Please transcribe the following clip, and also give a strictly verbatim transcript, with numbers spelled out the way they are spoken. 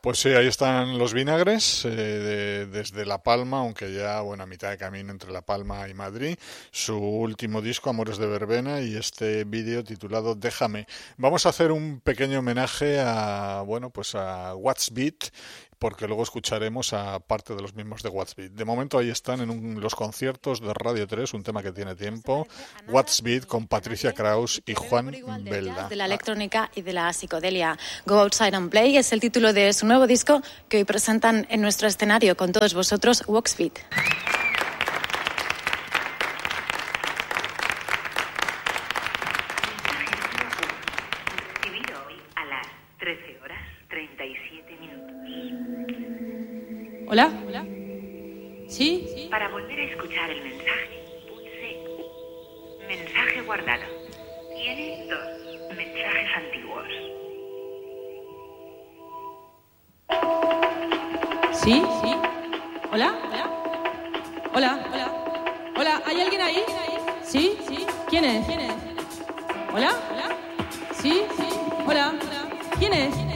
Pues sí, ahí están los vinagres, eh, de, desde La Palma, aunque ya, bueno, a mitad de camino entre La Palma y Madrid, su último disco, Amores de Verbena, y este vídeo titulado Déjame. Vamos a hacer un pequeño homenaje a, bueno, pues a What's Beat, porque luego escucharemos a parte de los mismos de What's Beat. De momento ahí están en un, los conciertos de Radio tres, un tema que tiene tiempo, What's Beat con Patricia Kraus y Juan Belda. De la electrónica y de la psicodelia. Go Outside and Play es el título de su nuevo disco que hoy presentan en nuestro escenario con todos vosotros, What's Beat. ¿Hola? ¿Hola? ¿Sí? ¿Sí? Para volver a escuchar el mensaje, pulse mensaje guardado. Tiene dos mensajes antiguos. ¿Sí? ¿Sí? ¿Hola? ¿Hola? ¿Hola? ¿Hola? ¿Hola? ¿Hay alguien ahí? ¿Sí? ¿Sí? ¿Quién es? ¿Quién es? ¿Hola? ¿Hola? ¿Sí? ¿Sí? ¿Hola? ¿Quién es?